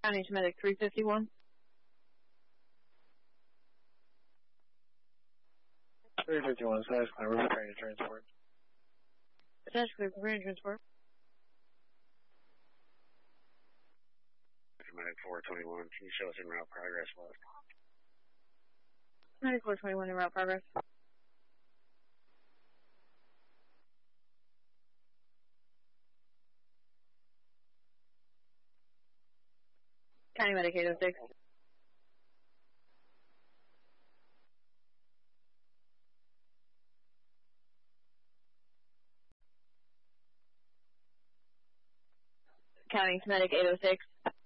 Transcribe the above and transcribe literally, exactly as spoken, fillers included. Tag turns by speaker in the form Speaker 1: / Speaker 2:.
Speaker 1: County Medic three fifty-one.
Speaker 2: three fifty-one, Status Clear, we're preparing to transport.
Speaker 1: Status Clear, preparing to transport.
Speaker 3: Medic four twenty-one, can you show us in route progress, what?
Speaker 1: Medic four twenty-one in route progress. County Medic eight oh six. County Medic eight oh six.